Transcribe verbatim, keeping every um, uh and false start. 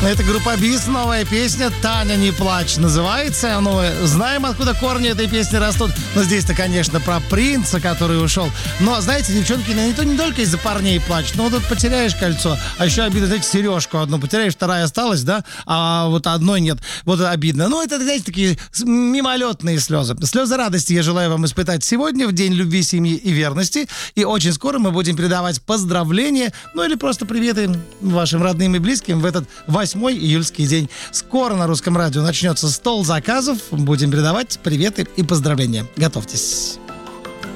Это группа Бис, новая песня «Таня, не плачь» называется. Ну, мы знаем, откуда корни этой песни растут. Но здесь-то, конечно, про принца, который ушел. Но, знаете, девчонки, не, то, не только из-за парней плачут. Ну, вот тут потеряешь кольцо, а еще обидно, знаете, сережку одну потеряешь, вторая осталась, да, а вот одной нет. Вот обидно. Ну, это, знаете, такие мимолетные слезы. Слезы радости я желаю вам испытать сегодня, в День любви, семьи и верности. И очень скоро мы будем передавать поздравления, ну или просто приветы вашим родным и близким в этот восьмой июльский день. Скоро на Русском радио начнется стол заказов. Будем передавать приветы и поздравления. Готовьтесь.